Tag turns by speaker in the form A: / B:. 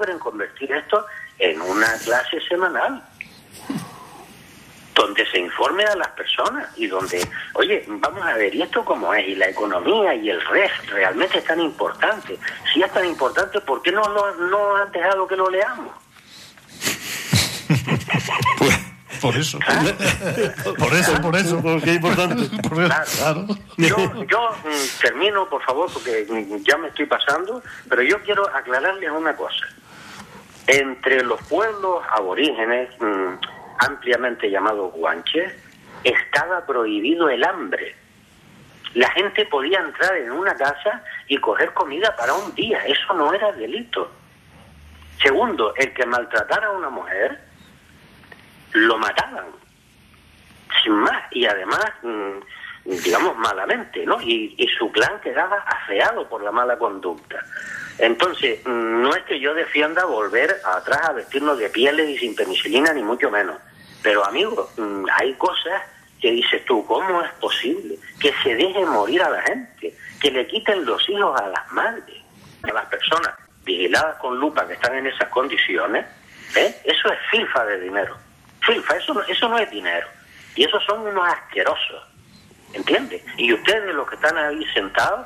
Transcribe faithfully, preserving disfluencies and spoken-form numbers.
A: logren convertir esto en una clase semanal, donde se informe a las personas y donde, oye, vamos a ver, ¿y esto cómo es? Y la economía y el R E F realmente es tan importante. Si es tan importante, ¿por qué no, no, no han dejado que lo leamos?
B: Pues por eso.
A: ¿Ah?
B: Por eso, por eso, porque es importante. Por eso,
A: claro. Yo, yo mm, termino, por favor, porque mm, ya me estoy pasando, pero yo quiero aclararles una cosa. Entre los pueblos aborígenes, mmm, ampliamente llamados guanches, estaba prohibido el hambre. La gente podía entrar en una casa y coger comida para un día. Eso no era delito. Segundo, el que maltratara a una mujer, lo mataban. Sin más. Y además, mmm, digamos, malamente, ¿no? Y, y su clan quedaba afeado por la mala conducta. Entonces, no es que yo defienda volver atrás a vestirnos de pieles y sin penicilina, ni mucho menos. Pero, amigo, hay cosas que dices tú, ¿cómo es posible que se deje morir a la gente? Que le quiten los hijos a las madres, a las personas vigiladas con lupa que están en esas condiciones, ¿eh? Eso es filfa de dinero. Filfa, eso no, eso no es dinero. Y esos son unos asquerosos, ¿entiendes? Y ustedes, los que están ahí sentados,